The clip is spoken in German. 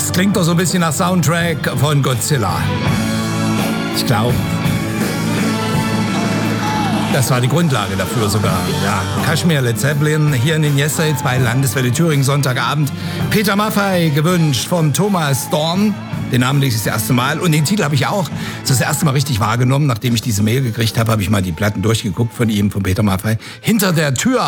Das klingt doch so ein bisschen nach Soundtrack von Godzilla. Ich glaube, das war die Grundlage dafür sogar. Ja, Kashmir, Led Zeppelin, hier in den Yesterdays bei Landeswelle Thüringen, Sonntagabend. Peter Maffay, gewünscht von Thomas Dorn. Den Namen lese ich das erste Mal. Und den Titel habe ich auch das erste Mal richtig wahrgenommen. Nachdem ich diese Mail gekriegt habe, habe ich mal die Platten durchgeguckt von ihm, von Peter Maffay. Hinter der Tür.